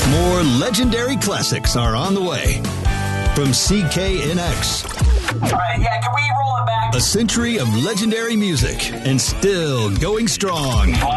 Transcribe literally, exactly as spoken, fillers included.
More legendary classics are on the way. From C K N X. All right, yeah, can we roll it back? A century of legendary music and still going strong.